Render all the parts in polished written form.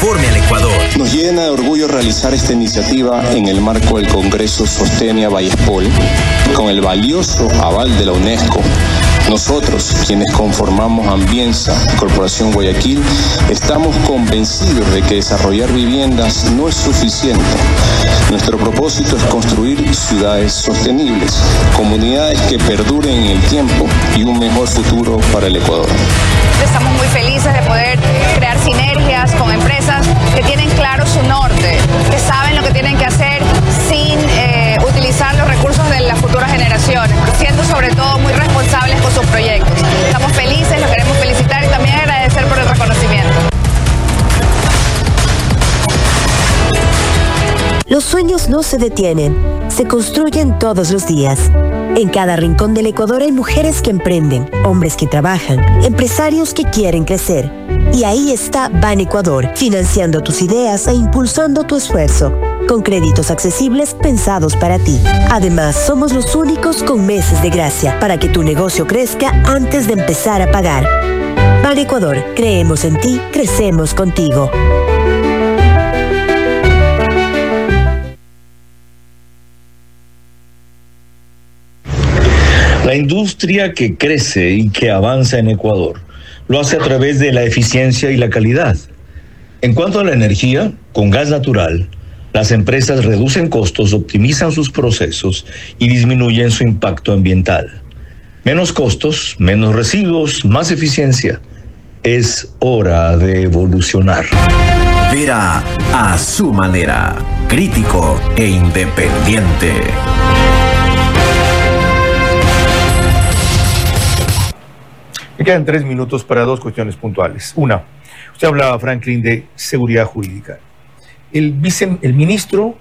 transforme al Ecuador. Nos llena de orgullo realizar esta iniciativa en el marco del Congreso Sostenia Vallespol, con el valioso aval de la UNESCO. Nosotros, quienes conformamos Ambienza, Corporación Guayaquil, estamos convencidos de que desarrollar viviendas no es suficiente. Nuestro propósito es construir ciudades sostenibles, comunidades que perduren en el tiempo y un mejor futuro para el Ecuador. Estamos muy felices de poder crear sinergias con empresas que tienen claro su norte, que saben lo que tienen que hacer sin utilizar los recursos de las futuras generaciones, pero siendo sobre todo muy responsables con sus proyectos. Estamos felices, los queremos felicitar y también agradecer por el reconocimiento. Los sueños no se detienen, se construyen todos los días. En cada rincón del Ecuador hay mujeres que emprenden, hombres que trabajan, empresarios que quieren crecer. Y ahí está Ban Ecuador, financiando tus ideas e impulsando tu esfuerzo, con créditos accesibles pensados para ti. Además, somos los únicos con meses de gracia, para que tu negocio crezca antes de empezar a pagar. Ban Ecuador, creemos en ti, crecemos contigo. La industria que crece y que avanza en Ecuador lo hace a través de la eficiencia y la calidad. En cuanto a la energía, con gas natural, las empresas reducen costos, optimizan sus procesos y disminuyen su impacto ambiental. Menos costos, menos residuos, más eficiencia. Es hora de evolucionar. Vera a su manera, crítico e independiente. Me quedan 3 minutos para 2 cuestiones puntuales. Una, usted hablaba, Franklin, de seguridad jurídica. El ministro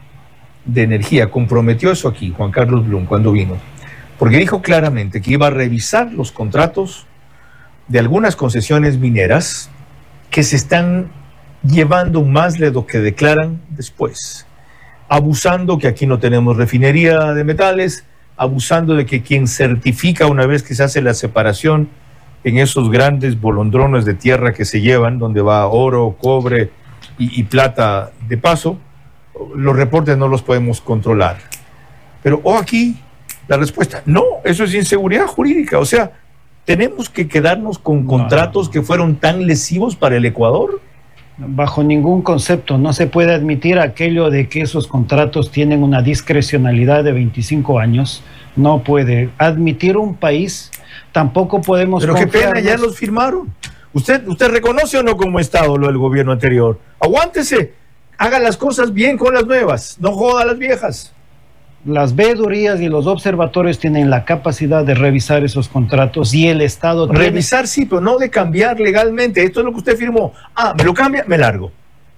de Energía comprometió eso aquí, Juan Carlos Blum, cuando vino, porque dijo claramente que iba a revisar los contratos de algunas concesiones mineras que se están llevando más de lo que declaran después, abusando que aquí no tenemos refinería de metales, abusando de que quien certifica una vez que se hace la separación en esos grandes bolondrones de tierra que se llevan, donde va oro, cobre y plata de paso, los reportes no los podemos controlar. Pero aquí la respuesta, no, eso es inseguridad jurídica. O sea, ¿tenemos que quedarnos con contratos que fueron tan lesivos para el Ecuador? Bajo ningún concepto, no se puede admitir aquello de que esos contratos tienen una discrecionalidad de 25 años. No puede admitir un país, tampoco podemos. Pero qué pena, ya los firmaron. ¿Usted reconoce o no como Estado lo del gobierno anterior? Aguántese, haga las cosas bien con las nuevas, no joda a las viejas. Las veedurías y los observatorios tienen la capacidad de revisar esos contratos y el Estado revisar sí, pero no de cambiar legalmente. Esto es lo que usted firmó. Ah, me lo cambia, me largo.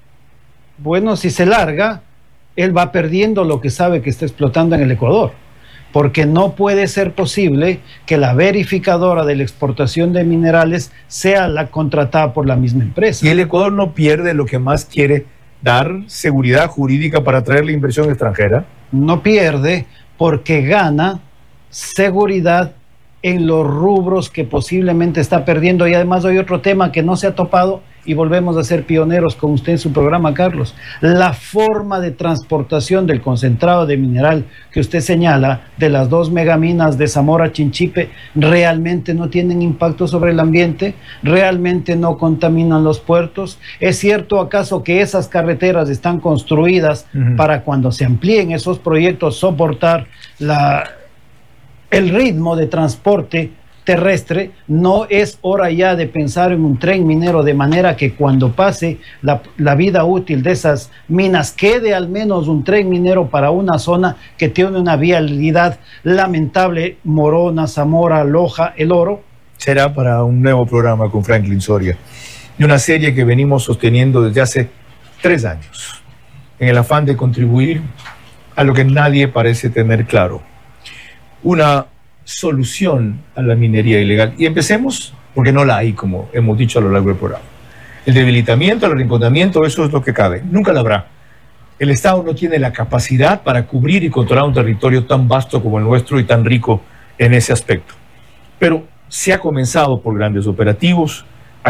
Bueno, si se larga, él va perdiendo lo que sabe que está explotando en el Ecuador, porque no puede ser posible que la verificadora de la exportación de minerales sea la contratada por la misma empresa. Y el Ecuador no pierde lo que más quiere, dar seguridad jurídica para atraer la inversión extranjera. No pierde porque gana seguridad en los rubros que posiblemente está perdiendo. Y además hay otro tema que no se ha topado y volvemos a ser pioneros con usted en su programa, Carlos. La forma de transportación del concentrado de mineral que usted señala de las 2 megaminas de Zamora Chinchipe realmente no tienen impacto sobre el ambiente, realmente no contaminan los puertos. ¿Es cierto acaso que esas carreteras están construidas para cuando se amplíen esos proyectos soportar el ritmo de transporte terrestre? No es hora ya de pensar en un tren minero, de manera que cuando pase la vida útil de esas minas quede al menos un tren minero para una zona que tiene una vialidad lamentable? Morona, Zamora, Loja, El Oro. Será para un nuevo programa con Franklin Soria y una serie que venimos sosteniendo desde hace 3 años en el afán de contribuir a lo que nadie parece tener claro: una solución a la minería ilegal. Y empecemos porque no la hay, como hemos dicho a lo largo del programa. El debilitamiento, el arrinconamiento, eso es lo que cabe. Nunca la habrá. El Estado no tiene la capacidad para cubrir y controlar un territorio tan vasto como el nuestro y tan rico en ese aspecto. Pero se ha comenzado por grandes operativos,